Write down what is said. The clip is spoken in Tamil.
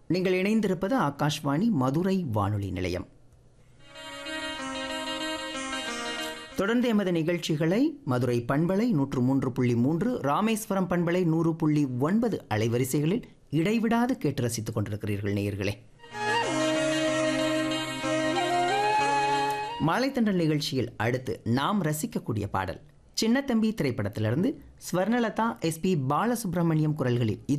நீங்கள் இணைந்திருப்பது ஆகாஷ்வாணி மதுரை வானொலி நிலையம். தொடர்ந்து எமது நிகழ்ச்சிகளை மதுரை பண்பலை 103.3, ராமேஸ்வரம் பண்பலை 100.9 அலைவரிசைகளில் இடைவிடாது கேட்டு ரசித்துக் கொண்டிருக்கிறீர்கள் நேயர்களே. மாலைத்தண்டல் நிகழ்ச்சியில் அடுத்து நாம் ரசிக்கக்கூடிய பாடல் சின்னத்தம்பி திரைப்படத்திலிருந்து ஸ்வர்ணலதா, SP பாலசுப்ரமணியம் குரல்களில்